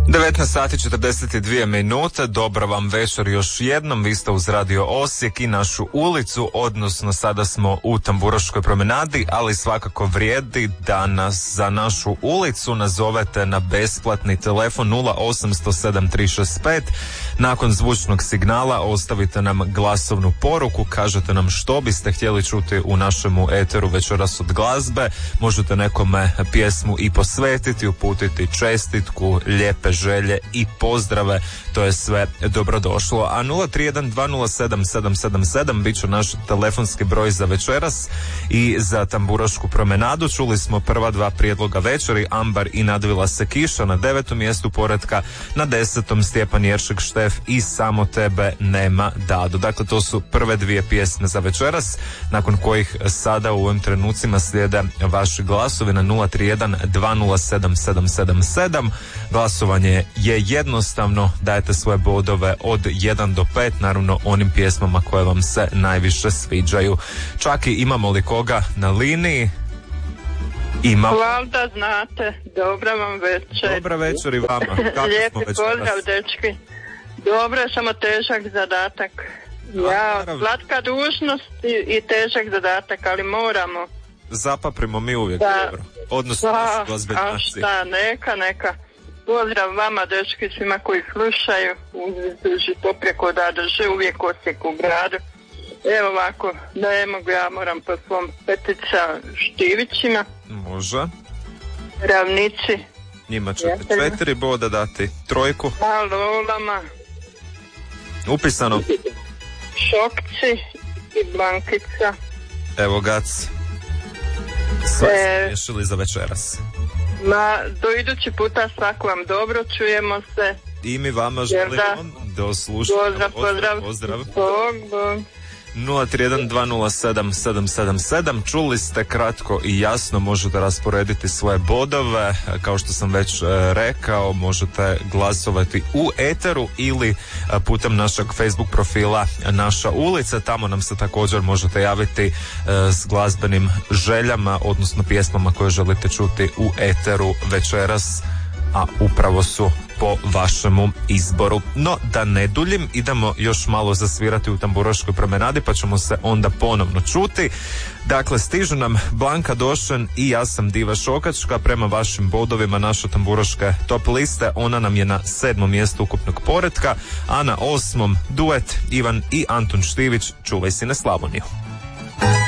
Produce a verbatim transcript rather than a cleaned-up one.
devetnaest sati četrdeset dvije minute, dobra vam večer još jednom, vi ste uz Radio Osijek i našu ulicu, odnosno sada smo u Tamburaškoj promenadi, ali svakako vrijedi da nas za našu ulicu nazovete na besplatni telefon nula osam nula sedam tri šest pet, nakon zvučnog signala ostavite nam glasovnu poruku, kažete nam što biste htjeli čuti u našemu eteru večeras od glazbe, možete nekome pjesmu i posvetiti, uputiti čestitku, lijepe želje i pozdrave, to je sve dobrodošlo. A nula tri jedan dva nula sedam sedam sedam sedam bit će naš telefonski broj za večeras i za Tamburašku promenadu. Čuli smo prva dva prijedloga večeri, Ambar i Nadvila se kiša na devetom mjestu poretka, na desetom Stjepan Jeršek Štef i Samo tebe nema Dado. Dakle, to su prve dvije pjesme za večeras, nakon kojih sada u ovim trenucima slijede vaši glasovi na nula tri jedan dva nula sedam sedam sedam sedam. Glasovanje je jednostavno, dajete svoje bodove od jedan do pet, naravno onim pjesmama koje vam se najviše sviđaju. Čak i imamo li koga na liniji? Ima. Hvala da znate, dobra vam večer. Dobra večer i vama. Kako lijepi pozdrav, dečki. Dobro je, samo težak zadatak. Ja, slatka dužnost i, i težak zadatak, ali moramo. Zapaprimo mi uvijek da. Dobro. Odnosno Pa, glazbenjaci. a šta, neka, neka. Pozdrav vama, dečki, svima koji slušaju. Uzduži popreko da drže uvijek Osijek u gradu. Evo ovako, da ne mogu, ja moram po svom Petica Štivićima. Može. Ravnici. Njima ćete četiri boda dati. Trojku. Alolama. Upisano. Šokci i Blankica. Evo gac. Sve e, ste riješili za večeras. Ma, do idući puta svako vam dobro, čujemo se. I mi vama želimo do slušanja. Pozdrav, pozdrav. Pozdrav. Bog, bog. nula tri jedan dva nula sedam sedam sedam sedam. Čuli ste, kratko i jasno, možete rasporediti svoje bodove, kao što sam već e, rekao, možete glasovati u eteru ili e, putem našeg Facebook profila Naša ulica, tamo nam se također možete javiti e, s glazbenim željama, odnosno pjesmama koje želite čuti u eteru večeras, a upravo su po vašemu izboru. No, da ne duljim, idemo još malo zasvirati u Tamburaškoj promenadi, pa ćemo se onda ponovno čuti. Dakle, stižu nam Blanka Došen i Ja sam Diva Šokačka. Prema vašim bodovima naše tamburaške top liste, ona nam je na sedmom mjestu ukupnog poretka, a na osmom duet Ivan i Antun Štivić, Čuvaj si na Slavoniju.